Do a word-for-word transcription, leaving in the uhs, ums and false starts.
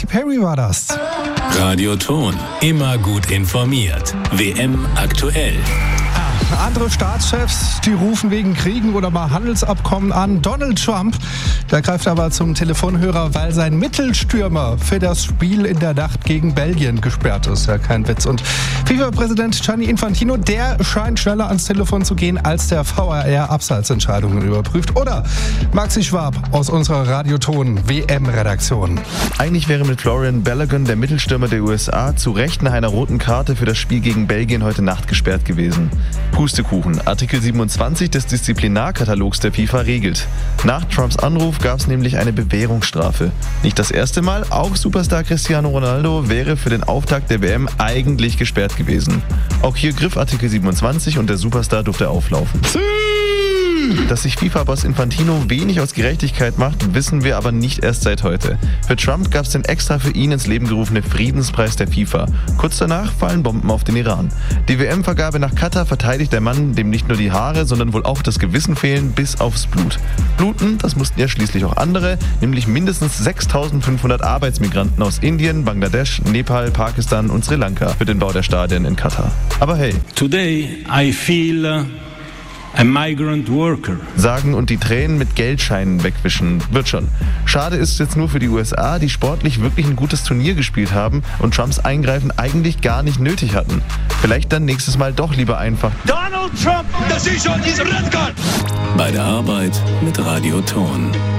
Perry war das. Radio Ton, immer gut informiert. W M aktuell. Andere Staatschefs, die rufen wegen Kriegen oder mal Handelsabkommen an. Donald Trump, der greift aber zum Telefonhörer, weil sein Mittelstürmer für das Spiel in der Nacht gegen Belgien gesperrt ist. Ja, kein Witz. Und FIFA-Präsident Gianni Infantino, der scheint schneller ans Telefon zu gehen, als der V A R Abseitsentscheidungen überprüft. Oder Maxi Schwab aus unserer Radioton-W M-Redaktion. Eigentlich wäre mit Florian Balogun, der Mittelstürmer der U S A, zu Recht nach einer roten Karte für das Spiel gegen Belgien heute Nacht gesperrt gewesen. Pustekuchen. Artikel siebenundzwanzig des Disziplinarkatalogs der FIFA regelt. Nach Trumps Anruf gab es nämlich eine Bewährungsstrafe. Nicht das erste Mal, auch Superstar Cristiano Ronaldo wäre für den Auftakt der W M eigentlich gesperrt gewesen. Auch hier griff Artikel siebenundzwanzig und der Superstar durfte auflaufen. Dass sich FIFA-Boss Infantino wenig aus Gerechtigkeit macht, wissen wir aber nicht erst seit heute. Für Trump gab es den extra für ihn ins Leben gerufene Friedenspreis der FIFA. Kurz danach fallen Bomben auf den Iran. Die W M-Vergabe nach Katar verteidigt der Mann, dem nicht nur die Haare, sondern wohl auch das Gewissen fehlen, bis aufs Blut. Bluten, das mussten ja schließlich auch andere, nämlich mindestens sechstausendfünfhundert Arbeitsmigranten aus Indien, Bangladesch, Nepal, Pakistan und Sri Lanka für den Bau der Stadien in Katar. Aber hey. Today I feel a migrant worker. Sagen und die Tränen mit Geldscheinen wegwischen. Wird schon. Schade ist jetzt nur für die U S A, die sportlich wirklich ein gutes Turnier gespielt haben und Trumps Eingreifen eigentlich gar nicht nötig hatten. Vielleicht dann nächstes Mal doch lieber einfach Donald Trump, das ist schon diese Red Card. Bei der Arbeit mit Radio Ton.